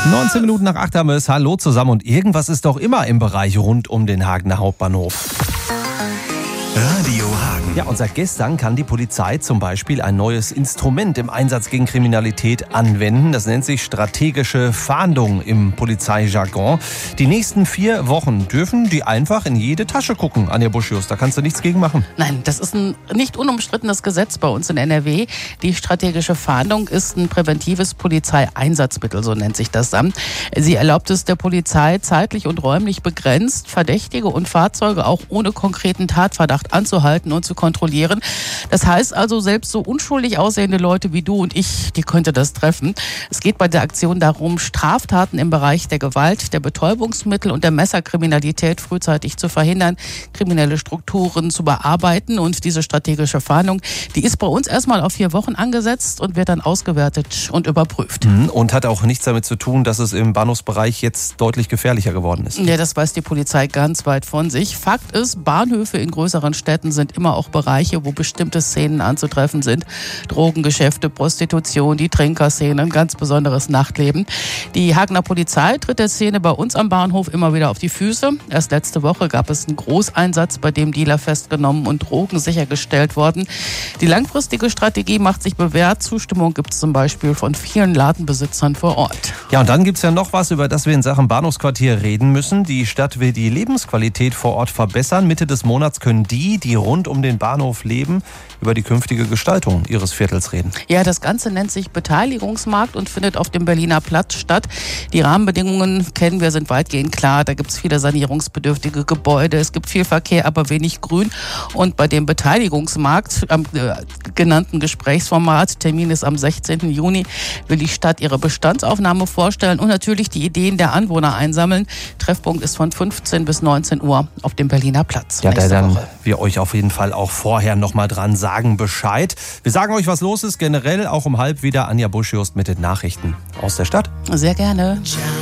19 Minuten nach 8 haben wir es. Hallo zusammen. Und irgendwas ist doch immer im Bereich rund um den Hagener Hauptbahnhof. Radio Hagen. Ja, und seit gestern kann die Polizei zum Beispiel ein neues Instrument im Einsatz gegen Kriminalität anwenden. Das nennt sich strategische Fahndung im Polizeijargon. Die nächsten 4 Wochen dürfen die einfach in jede Tasche gucken. Anja Buschius, da kannst du nichts gegen machen. Nein, das ist ein nicht unumstrittenes Gesetz bei uns in NRW. Die strategische Fahndung ist ein präventives Polizeieinsatzmittel, so nennt sich das dann. Sie erlaubt es der Polizei, zeitlich und räumlich begrenzt Verdächtige und Fahrzeuge auch ohne konkreten Tatverdacht anzuhalten und zu kontrollieren. Das heißt also, selbst so unschuldig aussehende Leute wie du und ich, die könnte das treffen. Es geht bei der Aktion darum, Straftaten im Bereich der Gewalt, der Betäubungsmittel und der Messerkriminalität frühzeitig zu verhindern, kriminelle Strukturen zu bearbeiten. Und diese strategische Fahndung, die ist bei uns erstmal auf 4 Wochen angesetzt und wird dann ausgewertet und überprüft. Und hat auch nichts damit zu tun, dass es im Bahnhofsbereich jetzt deutlich gefährlicher geworden ist. Ja, das weiß die Polizei ganz weit von sich. Fakt ist, Bahnhöfe in größeren Städten sind immer auch Bereiche, wo bestimmte Szenen anzutreffen sind. Drogengeschäfte, Prostitution, die Trinkerszene, ein ganz besonderes Nachtleben. Die Hagener Polizei tritt der Szene bei uns am Bahnhof immer wieder auf die Füße. Erst letzte Woche gab es einen Großeinsatz, bei dem Dealer festgenommen und Drogen sichergestellt wurden. Die langfristige Strategie macht sich bewährt. Zustimmung gibt es zum Beispiel von vielen Ladenbesitzern vor Ort. Ja, und dann gibt es ja noch was, über das wir in Sachen Bahnhofsquartier reden müssen. Die Stadt will die Lebensqualität vor Ort verbessern. Mitte des Monats können die rund um den Bahnhof leben, über die künftige Gestaltung ihres Viertels reden. Ja, das Ganze nennt sich Beteiligungsmarkt und findet auf dem Berliner Platz statt. Die Rahmenbedingungen kennen wir, sind weitgehend klar. Da gibt es viele sanierungsbedürftige Gebäude, es gibt viel Verkehr, aber wenig Grün. Und bei dem Beteiligungsmarkt, am genannten Gesprächsformat, Termin ist am 16. Juni, will die Stadt ihre Bestandsaufnahme vorstellen und natürlich die Ideen der Anwohner einsammeln. Treffpunkt ist von 15 bis 19 Uhr auf dem Berliner Platz. Ja, da dann wir euch auf jeden Fall auch vorher nochmal dran sagen Bescheid. Wir sagen euch, was los ist, generell auch um 12:30 wieder Anja Buschius mit den Nachrichten aus der Stadt. Sehr gerne.